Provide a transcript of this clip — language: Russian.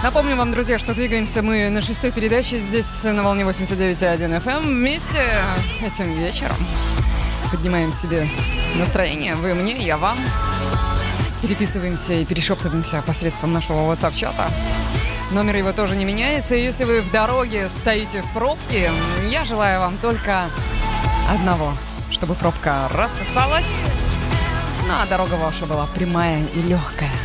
Напомню вам, друзья, что двигаемся мы на 6-й передаче здесь на волне 89.1 FM. Вместе этим вечером поднимаем себе настроение. Вы мне, я вам. Переписываемся и перешептываемся посредством нашего WhatsApp-чата. Номер его тоже не меняется. И если вы в дороге стоите в пробке, я желаю вам только одного, чтобы пробка рассосалась, ну а дорога ваша была прямая и легкая.